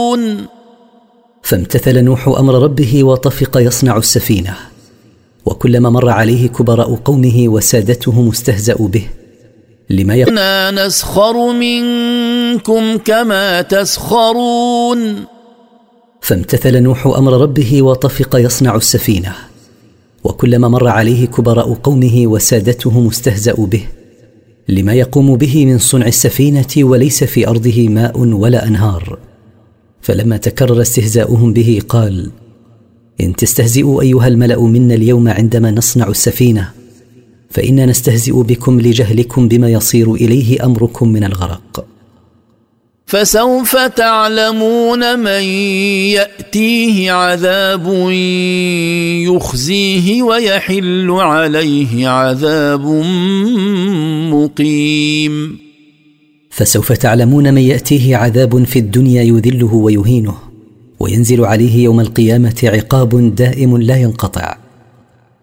تسخرون فامتثل نوح أمر ربه وطفق يصنع السفينة، وكلما مر عليه كبراء قومه وسادتهم استهزأوا به لما كنا نسخر منكم كما تسخرون فامتثل نوح أمر ربه وطفق يصنع السفينة، وكلما مر عليه كبراء قومه وسادتهم استهزأوا به لما يقوم به من صنع السفينة وليس في أرضه ماء ولا أنهار. فلما تكرر استهزاؤهم به قال: إن تستهزئوا أيها الملأ منا اليوم عندما نصنع السفينة، فإنا نستهزئ بكم لجهلكم بما يصير إليه أمركم من الغرق. فسوف تعلمون من يأتيه عذاب يخزيه ويحل عليه عذاب مقيم. فسوف تعلمون من يأتيه عذاب في الدنيا يذله ويهينه، وينزل عليه يوم القيامة عقاب دائم لا ينقطع.